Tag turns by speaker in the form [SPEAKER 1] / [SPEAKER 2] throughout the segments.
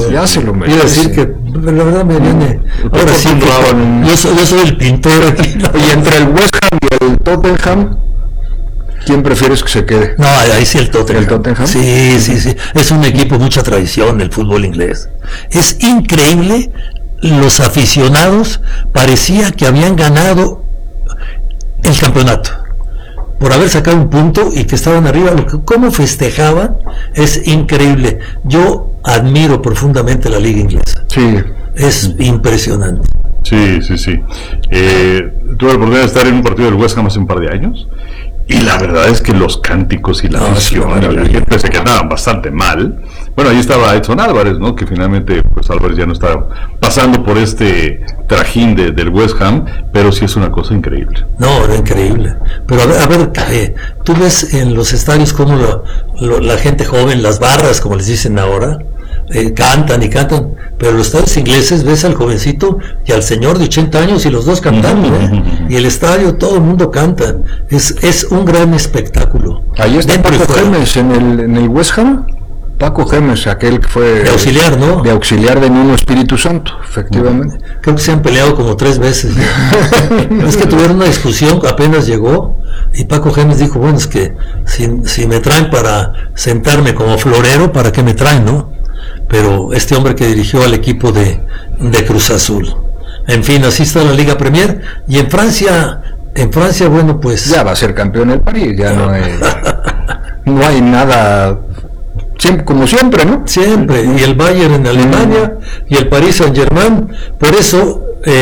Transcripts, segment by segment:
[SPEAKER 1] Ya se lo merece.
[SPEAKER 2] Quiero decir que la verdad me viene. Ahora sí, yo soy el pintor aquí.
[SPEAKER 1] Y entre el West Ham y el Tottenham, ¿quién prefieres que se quede?
[SPEAKER 2] No, ahí sí el Tottenham.
[SPEAKER 1] ¿El Tottenham?
[SPEAKER 2] Sí. Es un equipo mucha tradición del fútbol inglés. Es increíble, los aficionados parecía que habían ganado el campeonato por haber sacado un punto y que estaban arriba. Cómo festejaban es increíble. Yo admiro profundamente la liga inglesa.
[SPEAKER 1] Sí.
[SPEAKER 2] Es impresionante.
[SPEAKER 3] Sí. Tuve la oportunidad de estar en un partido del West Ham hace un par de años y la verdad es que los cánticos y la afición y la gente se quedaban bastante mal. Bueno, ahí estaba Edson Álvarez, ¿no? Que finalmente pues Álvarez ya no está pasando por este trajín del West Ham, pero sí es una cosa increíble.
[SPEAKER 2] No, era increíble. Pero a ver, tú ves en los estadios cómo la gente joven, las barras, como les dicen ahora, cantan, pero en los estadios ingleses ves al jovencito y al señor de 80 años y los dos cantando, y el estadio, todo el mundo canta. Es un gran espectáculo.
[SPEAKER 1] Ahí está Paco Gémez en el West Ham. Paco Gémez, aquel que fue
[SPEAKER 2] de auxiliar, ¿no?
[SPEAKER 1] De auxiliar de Nuno Espíritu Santo, efectivamente.
[SPEAKER 2] Creo que se han peleado como 3 veces. Es que tuvieron una discusión, apenas llegó, y Paco Gémez dijo, bueno, es que si me traen para sentarme como florero, ¿para qué me traen, no? Pero este hombre que dirigió al equipo de Cruz Azul. En fin, así está la Liga Premier. Y en Francia, bueno, pues
[SPEAKER 1] ya va a ser campeón el París, ya no hay nada. Siempre, como siempre, ¿no?
[SPEAKER 2] Siempre, y el Bayern en Alemania, y el Paris Saint-Germain, por eso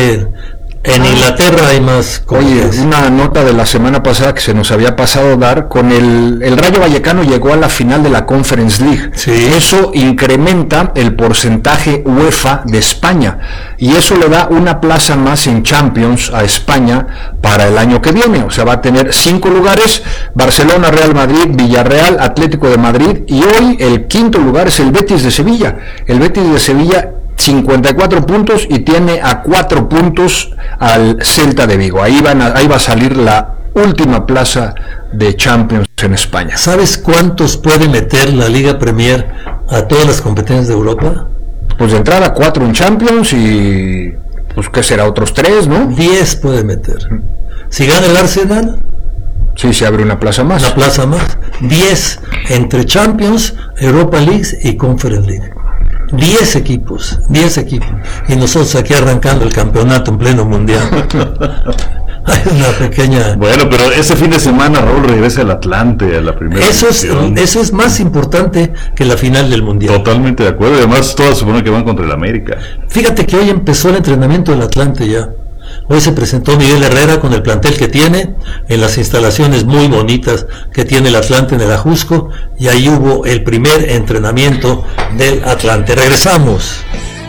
[SPEAKER 2] en Inglaterra hay más cosas.
[SPEAKER 1] Oye, una nota de la semana pasada que se nos había pasado dar, con el Rayo Vallecano llegó a la final de la Conference League.
[SPEAKER 2] Sí.
[SPEAKER 1] Eso incrementa el porcentaje UEFA de España, y eso le da una plaza más en Champions a España para el año que viene. O sea, va a tener 5 lugares: Barcelona, Real Madrid, Villarreal, Atlético de Madrid, y hoy el 5º lugar es el Betis de Sevilla. El Betis de Sevilla 54 puntos y tiene a 4 puntos al Celta de Vigo. Ahí va a salir la última plaza de Champions en España.
[SPEAKER 2] ¿Sabes cuántos puede meter la Liga Premier a todas las competencias de Europa?
[SPEAKER 1] Pues de entrada 4 en Champions y pues ¿qué será? Otros 3, ¿no?
[SPEAKER 2] 10 puede meter. Si gana el Arsenal,
[SPEAKER 1] sí, se abre una plaza más.
[SPEAKER 2] 10 entre Champions, Europa League y Conference League. 10 equipos, y nosotros aquí arrancando el campeonato en pleno mundial. Hay una pequeña...
[SPEAKER 3] Bueno, pero ese fin de semana Raúl regresa al Atlante, a la primera división.
[SPEAKER 2] Eso es más importante que la final del mundial.
[SPEAKER 3] Totalmente de acuerdo, y además todas supone que van contra el América.
[SPEAKER 2] Fíjate que hoy empezó el entrenamiento del Atlante ya. Hoy se presentó Miguel Herrera con el plantel que tiene, en las instalaciones muy bonitas que tiene el Atlante en el Ajusco, y ahí hubo el primer entrenamiento del Atlante. Regresamos.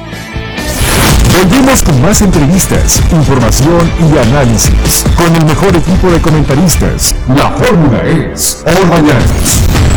[SPEAKER 4] Volvemos con más entrevistas, información y análisis con el mejor equipo de comentaristas. La fórmula es All Mañana.